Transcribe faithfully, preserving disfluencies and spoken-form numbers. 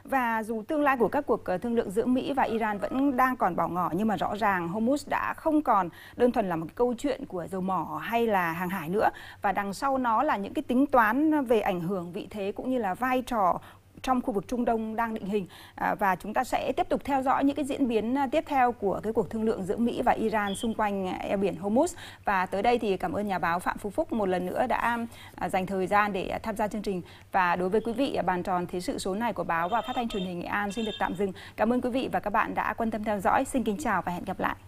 Và dù tương lai của các cuộc thương lượng giữa Mỹ và Iran vẫn đang còn bỏ ngỏ, nhưng mà rõ ràng Hormuz đã không còn đơn thuần là một cái câu chuyện của dầu mỏ hay là hàng hải nữa, và đằng sau nó là những cái tính toán về ảnh hưởng, vị thế cũng như là vai trò trong khu vực Trung Đông đang định hình. À, và chúng ta sẽ tiếp tục theo dõi những cái diễn biến tiếp theo của cái cuộc thương lượng giữa Mỹ và Iran xung quanh eo biển Hormuz. Và tới đây thì cảm ơn nhà báo Phạm Phú Phúc một lần nữa đã dành thời gian để tham gia chương trình. Và đối với quý vị, bàn tròn thế sự số này của báo và phát thanh truyền hình Nghệ An xin được tạm dừng. Cảm ơn quý vị và các bạn đã quan tâm theo dõi. Xin kính chào và hẹn gặp lại.